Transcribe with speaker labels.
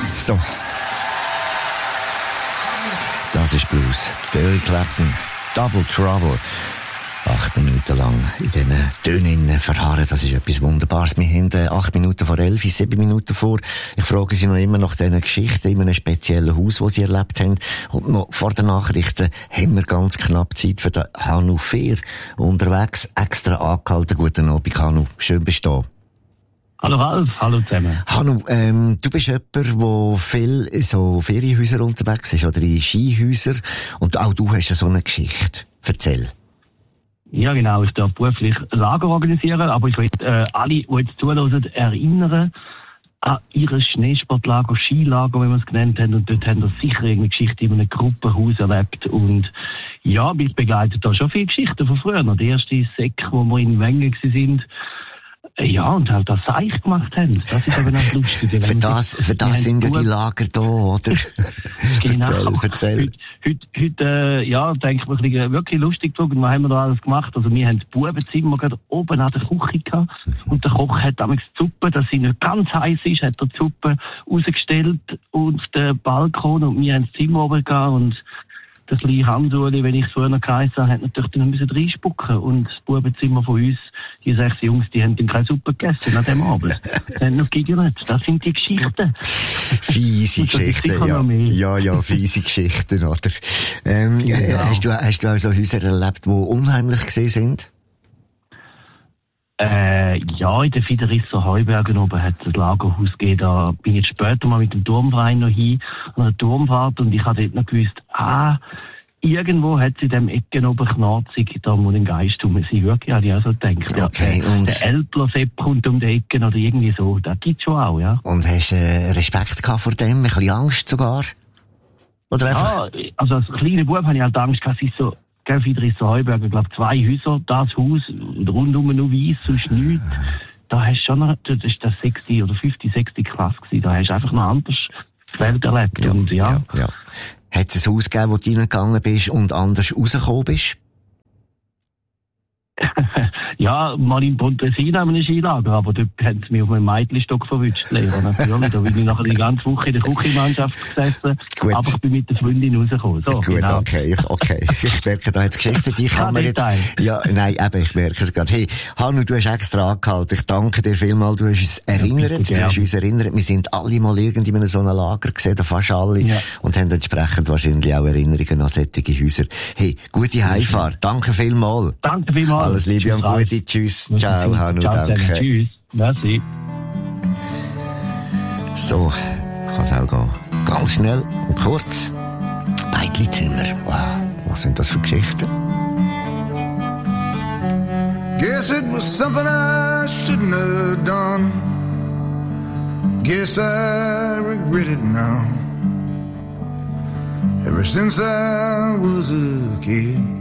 Speaker 1: So. Das ist Blues. Der Eric Clapton. Double Trouble. 8 Minuten lang in diesen Tönen verharren, das ist etwas Wunderbares. Wir haben 8 Minuten vor 11, 7 Minuten vor. Ich frage Sie noch immer nach diesen Geschichten in einem speziellen Haus, das Sie erlebt haben. Und noch vor den Nachrichten haben wir ganz knapp Zeit für den Hanu Fehr unterwegs. Extra angehalten. Guten Abend, Hanu. Schön bist du da.
Speaker 2: Hallo Ralf, hallo zusammen.
Speaker 1: Hanu, du bist jemand, der viel in so Ferienhäusern unterwegs ist, oder in Skihäusern. Und auch du hast so eine Geschichte. Erzähl.
Speaker 2: Ja genau, ich darf beruflich Lager organisieren, aber ich will alle, die jetzt zuhören, erinnern an ihr Schneesportlager, Skilager, wie wir es genannt haben. Und dort haben wir sicher irgendeine Geschichte in einem Gruppenhaus erlebt. Und ja, mich begleitet da schon viele Geschichten von früher. Der erste Säck, wo wir in Wengen waren, ja, und halt das Seich gemacht haben. Das ist aber noch lustig.
Speaker 1: Für das sind ja die Lager da, oder?
Speaker 2: Genau.
Speaker 1: Erzähl.
Speaker 2: Heute, ja, denke ich mir wirklich lustig zurück. Und was haben wir da alles gemacht? Also, wir haben das Bubenzimmer gerade oben an der Küche gehabt. Und der Koch hat damals die Suppe, dass sie nicht ganz heiß ist, hat er die Suppe rausgestellt auf den Balkon. Und wir haben das Zimmer oben gehabt. Und das kleine Handuli, wenn ich es früher geheißen habe, hat natürlich dann müssen reinspucken. Und das Bubenzimmer von uns, die 6 Jungs, die haben dann keine Suppe gegessen an dem Abend. Die haben noch gegönnt. Das sind die Geschichten.
Speaker 1: Fiese Geschichten, ja. Ja, fiese Geschichten, oder? Genau. Hast du auch so Häuser erlebt, die unheimlich gewesen sind?
Speaker 2: Ja, in den Fiderisser Heubergen oben hat es ein Lagerhaus gegeben. Da bin ich später mal mit dem Turmverein noch hin, an einer Turmfahrt, und ich habe dort noch gewusst, irgendwo hat es in dem Ecken oben knarzig, da muss ein Geist rum sein. Wirklich, habe ich auch so gedacht.
Speaker 1: Okay,
Speaker 2: ja, der Elpler-Sepp kommt um die Ecken oder irgendwie so. Das gibt's schon auch, ja.
Speaker 1: Und hast du Respekt gehabt vor dem? Ein bisschen Angst sogar? Oder einfach?
Speaker 2: Ja, also als kleiner Bub habe ich halt Angst gehabt, es ist so, Fiderisser Heubergen, ich glaube 2 Häuser, das Haus, und rundum nur weiss, sonst nichts. Da hast du schon noch, das ist das 6. oder 5., 6. Klasse gewesen, da hast du einfach noch anders die Welt erlebt.
Speaker 1: Ja,
Speaker 2: und ja.
Speaker 1: Hat es ein Haus gegeben, wo du reingegangen bist und anders rausgekommen bist?
Speaker 2: Ja, mal in Pontresina haben wir ein Skilager, aber dort haben sie mich auf meinem Mädchenstock verwünscht, Lehrer, natürlich. Da bin ich nachher die ganze Woche in der Küchenmannschaft gesessen,
Speaker 1: gut.
Speaker 2: Aber ich bin mit der Freundin rausgekommen. So,
Speaker 1: gut,
Speaker 2: genau.
Speaker 1: okay. Ich merke, da jetzt Geschichten, die kann man jetzt... Ja, nein, eben, ich merke es gerade. Hey, Hanu, du hast extra angehalten. Ich danke dir vielmals, du hast uns erinnert. Wir sind alle mal irgendwie in so einem Lager gesehen, fast alle, und haben entsprechend wahrscheinlich auch Erinnerungen an solche Häuser. Hey, gute Heimfahrt. Danke vielmals.
Speaker 2: Danke vielmals.
Speaker 1: Alles Liebe und Gute. Tschüss. Ciao, Hanu, danke.
Speaker 2: Tschüss. Merci.
Speaker 1: So, kann es auch gehen. Ganz schnell und kurz. Beidli-Zimmer. Wow, was sind das für Geschichten?
Speaker 3: Guess it was something I shouldn't have done. Guess I regret it now. Ever since I was a kid,